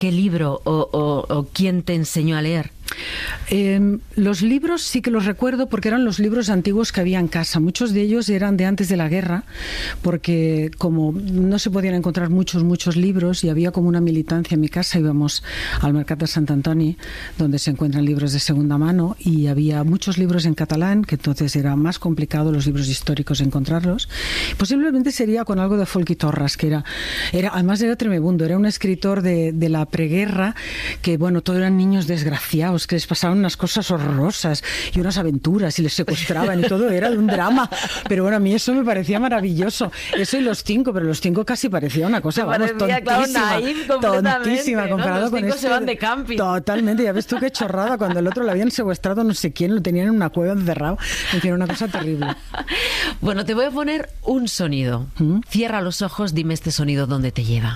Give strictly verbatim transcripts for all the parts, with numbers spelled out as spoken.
qué libro o, o, o quién te enseñó a leer? Eh, los libros sí que los recuerdo porque eran los libros antiguos que había en casa. Muchos de ellos eran de antes de la guerra, porque como no se podían encontrar muchos, muchos libros y había como una militancia en mi casa, íbamos al Mercat de Sant Antoni, donde se encuentran libros de segunda mano, y había muchos libros en catalán, que entonces era más complicado los libros históricos encontrarlos. Posiblemente sería con algo de Folky Torres, que era, era además era tremebundo, era un escritor de, de la preguerra, que bueno, todos eran niños desgraciados, que les pasaban unas cosas horrorosas y unas aventuras y les secuestraban y todo, era de un drama, pero bueno, a mí eso me parecía maravilloso, eso y los cinco, pero los cinco casi parecía una cosa, vamos, parecía, tontísima, claro, naif tontísima comparado, ¿no? Los con cinco esto se van de, de camping. Totalmente, ya ves tú qué chorrada, cuando el otro lo habían secuestrado no sé quién, lo tenían en una cueva encerrado, en fin, una cosa terrible. Bueno, te voy a poner un sonido. ¿Mm? Cierra los ojos, dime este sonido dónde te lleva.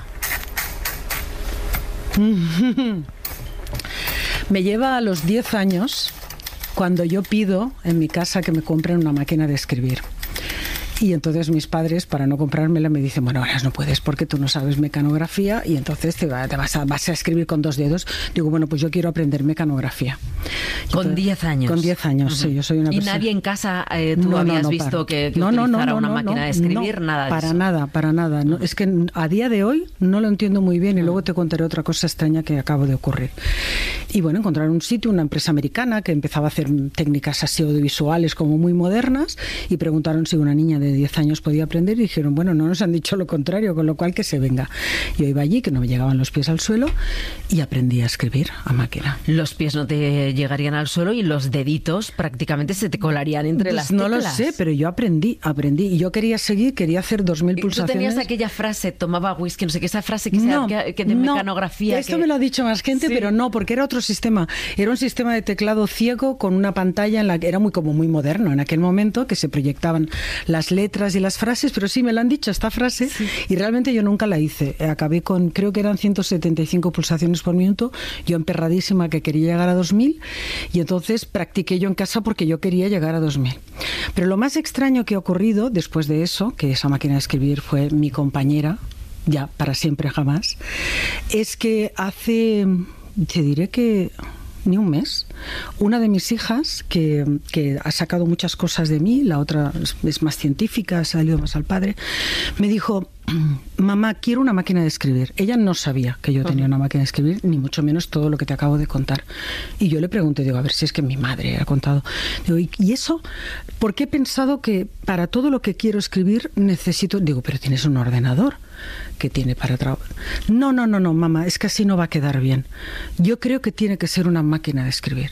Me lleva a los diez años, cuando yo pido en mi casa que me compren una máquina de escribir. Y entonces mis padres, para no comprármela, me dicen, bueno, ahora no puedes porque tú no sabes mecanografía y entonces te, va, te vas, a, vas a escribir con dos dedos. Digo, bueno, pues yo quiero aprender mecanografía. ¿Con diez años? Con diez años, uh-huh. Sí. Yo soy una ¿Y persona... nadie en casa eh, tú no, habías no, no, visto para. que, que no, utilizara no, no, una no, máquina no, de escribir? No, nada de para eso. nada, para nada. No, es que a día de hoy no lo entiendo muy bien y luego te contaré otra cosa extraña que acabo de ocurrir. Y bueno, encontrar un sitio, una empresa americana que empezaba a hacer técnicas así audiovisuales como muy modernas, y preguntaron si una niña de diez años podía aprender y dijeron, bueno, no nos han dicho lo contrario, con lo cual que se venga. Yo iba allí, que no me llegaban los pies al suelo, y aprendí a escribir a máquina. Los pies no te llegarían al suelo y los deditos prácticamente se te colarían entre pues las no teclas. No lo sé, pero yo aprendí, aprendí. Y yo quería seguir, quería hacer dos mil pulsaciones. ¿Tú tenías aquella frase, tomaba whisky, no sé qué, esa frase que, no, sea, que, que de no, mecanografía? Esto que... me lo ha dicho más gente, sí. Pero no, porque era otro sistema. Era un sistema de teclado ciego con una pantalla en la que era muy como muy moderno en aquel momento, que se proyectaban las letras y las frases, pero sí me lo han dicho esta frase, sí. Y realmente yo nunca la hice. Acabé con, creo que eran ciento setenta y cinco pulsaciones por minuto, yo emperradísima que quería llegar a dos mil, y entonces practiqué yo en casa porque yo quería llegar a dos mil. Pero lo más extraño que ha ocurrido después de eso, que esa máquina de escribir fue mi compañera, ya para siempre jamás, es que hace, te diré que ni un mes, una de mis hijas, que, que ha sacado muchas cosas de mí, la otra es más científica, ha salido más al padre, me dijo, mamá, quiero una máquina de escribir. Ella no sabía que yo tenía una máquina de escribir, ni mucho menos todo lo que te acabo de contar. Y yo le pregunté, digo, a ver si es que mi madre ha contado. Digo, ¿y eso? ¿Por qué he pensado que para todo lo que quiero escribir necesito? Digo, pero tienes un ordenador que tiene para trabajar. No, no, no, no, mamá, es que así no va a quedar bien. Yo creo que tiene que ser una máquina de escribir.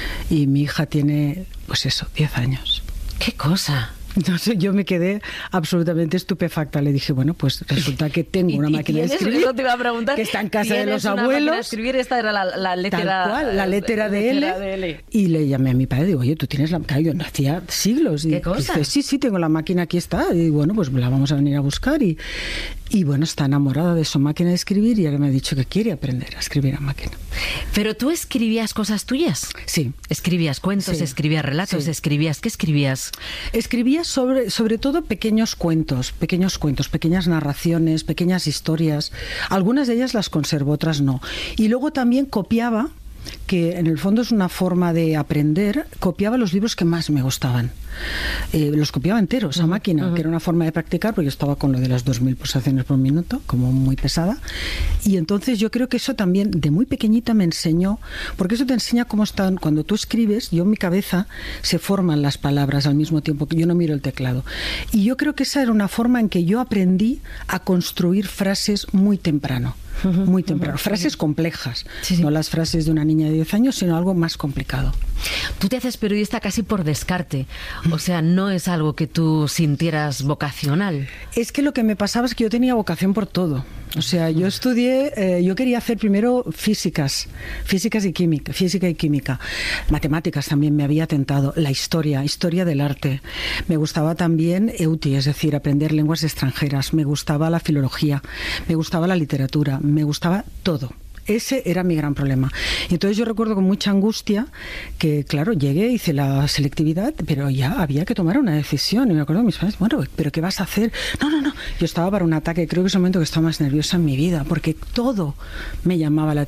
Y mi hija tiene, pues eso, diez años. ¿Qué cosa? Entonces yo me quedé absolutamente estupefacta. Le dije, bueno, pues resulta que tengo una máquina de escribir. Eso te iba a preguntar. Que está en casa de los una abuelos. De escribir, esta era la, la letra. Tal cual, la letra de L, de L. Y le llamé a mi padre, digo, oye, tú tienes la máquina. Yo no hacía siglos. ¿Qué y cosa? Dice, sí, sí, tengo la máquina, aquí está. Y bueno, pues la vamos a venir a buscar. Y, y bueno, está enamorada de su máquina de escribir y ahora me ha dicho que quiere aprender a escribir a máquina. ¿Pero tú escribías cosas tuyas? Sí. ¿Escribías cuentos, sí. escribías relatos, sí. escribías? ¿Qué escribías? Escribía sobre, sobre todo pequeños cuentos, pequeños cuentos, pequeñas narraciones, pequeñas historias. Algunas de ellas las conservo, otras no. Y luego también copiaba, que en el fondo es una forma de aprender, copiaba los libros que más me gustaban. Eh, los copiaba enteros a máquina, uh-huh. que era una forma de practicar, porque yo estaba con lo de las dos mil pulsaciones por minuto, como muy pesada. Y entonces yo creo que eso también, de muy pequeñita, me enseñó, porque eso te enseña cómo están, cuando tú escribes, yo en mi cabeza se forman las palabras al mismo tiempo que yo no miro el teclado. Y yo creo que esa era una forma en que yo aprendí a construir frases muy temprano. Muy temprano. Frases complejas, sí, sí. No las frases de una niña de diez años, sino algo más complicado. Tú te haces periodista casi por descarte, o sea, no es algo que tú sintieras vocacional. Es que lo que me pasaba es que yo tenía vocación por todo. O sea, yo estudié, eh, yo quería hacer primero físicas, físicas y química, física y química. Matemáticas también me había tentado, la historia, historia del arte. Me gustaba también EUTI, es decir, aprender lenguas extranjeras. Me gustaba la filología, me gustaba la literatura, me gustaba todo. ese era mi gran problema. Y entonces yo recuerdo con mucha angustia que, claro, llegué, hice la selectividad, pero ya había que tomar una decisión. Y me acuerdo de mis padres, bueno, ¿pero qué vas a hacer? No, no, no. Yo estaba para un ataque, creo que es el momento que estaba más nerviosa en mi vida, porque todo me llamaba la